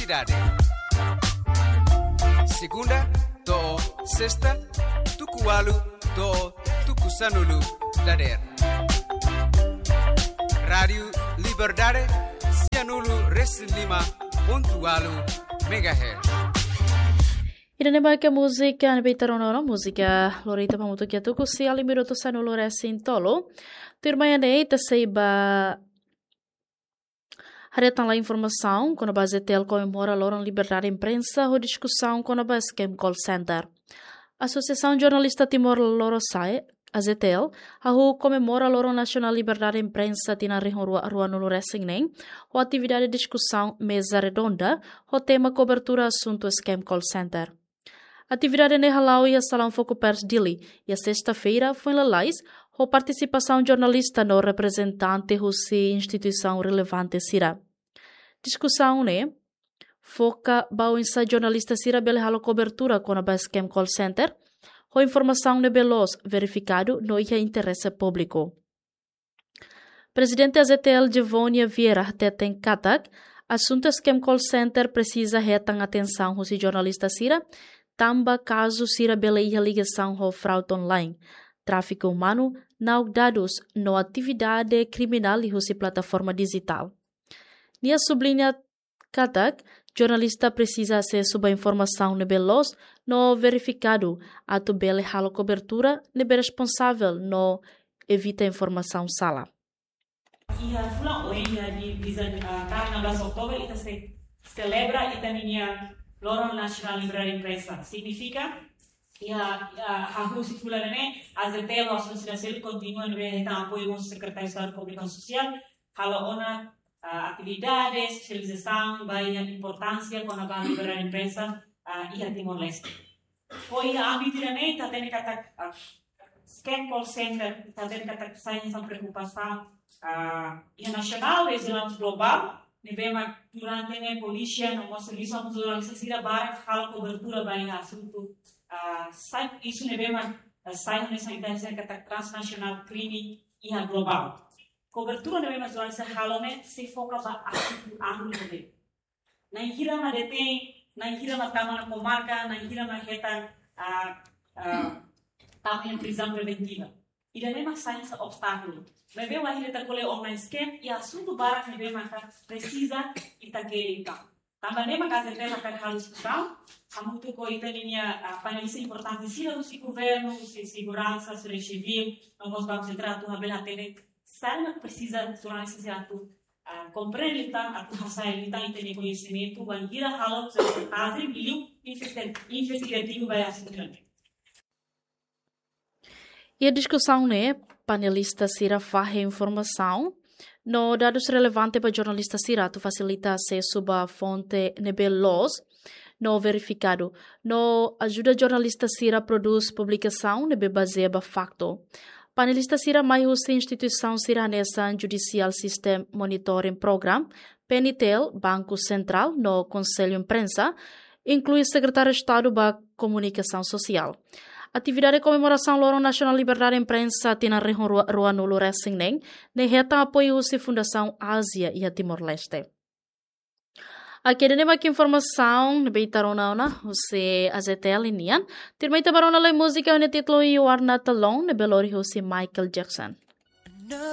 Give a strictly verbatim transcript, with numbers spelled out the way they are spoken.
cidade. Segunda, do sexta, tukualu, do tukusanulu, dader. Rádio Liberdade, Cianulu, Resilima, pontualu, megahertz. Ida neba ke música nebitarono música Lorita pamuto que tu kusi alimiro to sanulu resin tolo. Turma ne ta seiba Haretan lá informação quando a base tel comemora Loron Liberdade Imprensa ou discussão quando a base Cam Call Center. A Associação Jornalista Timor Lorosae, a Zetel, a rua comemora Loron Nacional Liberdade Imprensa tina rihon rua rua no Loresingnem, ou atividade de discussão mesa redonda, o tema cobertura assunto Cam Call Center. A atividade ne halau e a salão foco pers dili, e a sexta-feira foi lá lais, ou participação jornalista no representante russi instituição relevante sira. Discussão né foca bauinsa jornalista sira bele halo cobertura com a Basecamp Call Center, ou informação ne belos verificado no ia interesse público. Presidente A Z T L Givonia Vieira Teten Katak, assuntos Cam Call Center precisa retan atenção russi jornalista sira, tamba caso sira bele ia ligação ao fraude online. Tráfico humano, não dados no atividade criminal e russi plataforma digital. Nia sublinha Katak, jornalista precisa acesso a informação nebelos no verificado, a tu bele halo cobertura nebe responsável no evita informação sala. E a fula hoje di enam belas Oktober ita se celebra ita minha Loron Nacional Liberdade Imprensa. Significa e a a Rússia fularane a Z T L a associação continua no meio da apoio do secretário de Estado de Comunicação Social, hala ona atividades, socialização, vai a importância com a banda liberdade de imprensa e a Timor-Leste. Foi a ambitirane tá tendo que Scam Call Center tá tendo que sair essa preocupação e nacional e global. Nebema durante a polícia no nosso serviço vamos organizar sira bara hala cobertura vai assunto sai isso nebema sai nessa intenção que transnacional crime e a global. Cobertura nebema durante essa halone se foca ba assunto amplo de. Na hira ma detém, na hira ma tama na comarca, na hira ma reta a tama em prisão preventiva. E nebema sai esse obstáculo. Nebema a reta cole online scam e assunto bara nebema precisa itaquerica. Também nema casa dela para a discussão, há muito coisa linha panelista importante sila do governo, do segurança, do civil, nós vamos entrar tu habela tene, sabe que precisa tornar esse ato compreender tá, a tua saída e ter conhecimento, vai ir a halo sobre fazer e investigativo vai assumir. E a discussão né, panelista sira farre informação. No dados relevantes para jornalista Sirato facilita acesso a fonte nebelos no verificado. No ajuda jornalista Sira produz publicação nebe baseada facto. Panelista Sira mais usa instituição siranesa Judicial System Monitoring Program, P N T L, Banco Central, no Conselho Imprensa, inclui secretário de Estado da Comunicação Social. Atividade de comemoração Loron Nacional Liberdade Imprensa tina rehon rua no Loresingnem, ne reta apoio se Fundação Ásia e a Timor-Leste. Aqui de nema que informação, ne beitarona ona, você A Z T L nian, tirmei tabarona le música ne título e o arna talon, ne belori Michael Jackson.